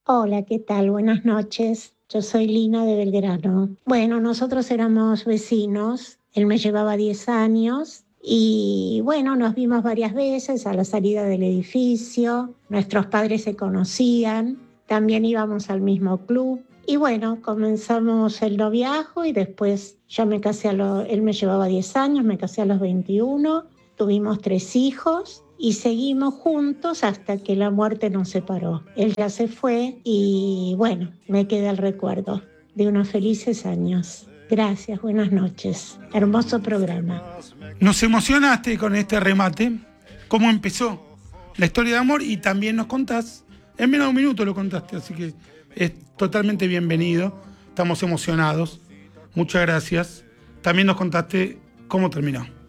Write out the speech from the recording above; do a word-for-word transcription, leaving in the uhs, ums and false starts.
Hola, ¿qué tal? Buenas noches. Yo soy Lina de Belgrano. Bueno, nosotros éramos vecinos. Él me llevaba diez años y bueno, nos vimos varias veces a la salida del edificio. Nuestros padres se conocían. También íbamos al mismo club. Y bueno, comenzamos el noviazgo y después yo me casé a los... Él me llevaba diez años, me casé a los veintiuno. Tuvimos tres hijos y seguimos juntos hasta que la muerte nos separó. Él ya se fue y bueno, me queda el recuerdo de unos felices años. Gracias, buenas noches. Hermoso programa. Nos emocionaste con este remate. ¿Cómo empezó la historia de amor? Y también nos contás, en menos de un minuto lo contaste, así que es totalmente bienvenido. Estamos emocionados. Muchas gracias. También nos contaste cómo terminó.